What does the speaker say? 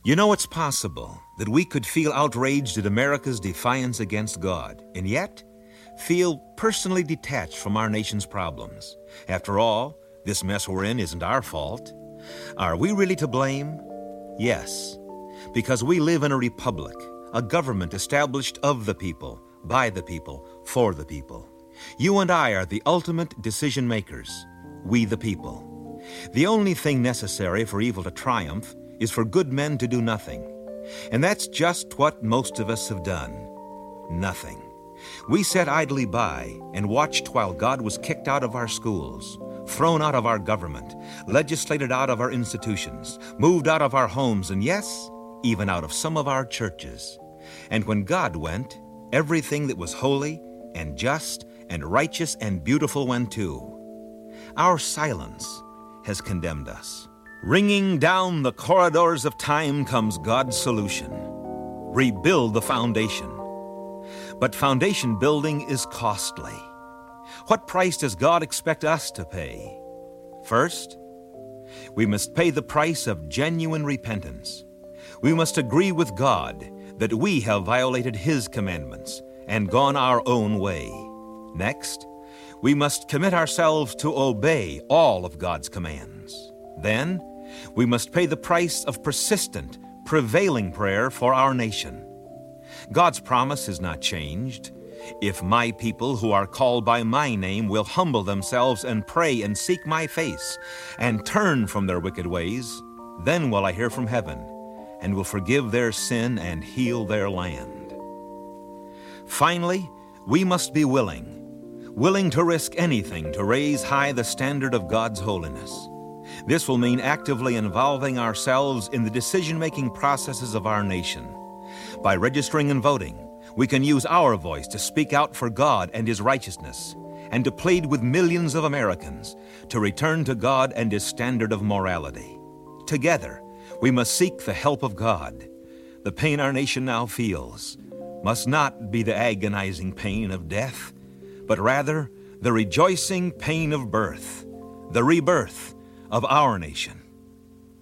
You know, it's possible that we could feel outraged at America's defiance against God, and yet feel personally detached from our nation's problems. After all, this mess we're in isn't our fault. Are we really to blame? Yes, because we live in a republic, a government established of the people, by the people, for the people. You and I are the ultimate decision makers, we the people. The only thing necessary for evil to triumph is for good men to do nothing. And that's just what most of us have done. Nothing. We sat idly by and watched while God was kicked out of our schools, thrown out of our government, legislated out of our institutions, moved out of our homes, and yes, even out of some of our churches. And when God went, everything that was holy and just and righteous and beautiful went too. Our silence has condemned us. Ringing down the corridors of time comes God's solution. Rebuild the foundation. But foundation building is costly. What price does God expect us to pay? First, we must pay the price of genuine repentance. We must agree with God that we have violated His commandments and gone our own way. Next, we must commit ourselves to obey all of God's commands. Then, we must pay the price of persistent, prevailing prayer for our nation. God's promise has not changed. If my people who are called by my name will humble themselves and pray and seek my face and turn from their wicked ways, then will I hear from heaven and will forgive their sin and heal their land. Finally, we must be willing to risk anything to raise high the standard of God's holiness. This will mean actively involving ourselves in the decision-making processes of our nation. By registering and voting, we can use our voice to speak out for God and His righteousness, and to plead with millions of Americans to return to God and His standard of morality. Together, we must seek the help of God. The pain our nation now feels must not be the agonizing pain of death, but rather the rejoicing pain of birth, the rebirth of our nation.